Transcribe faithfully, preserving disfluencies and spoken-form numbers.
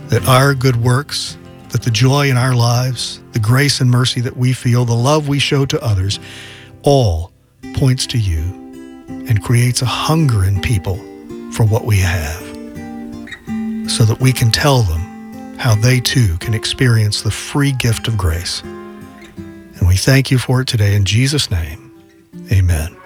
that our good works, that the joy in our lives, the grace and mercy that we feel, the love we show to others, all points to you and creates a hunger in people for what we have, so that we can tell them how they too can experience the free gift of grace. And we thank you for it today in Jesus' name. Amen.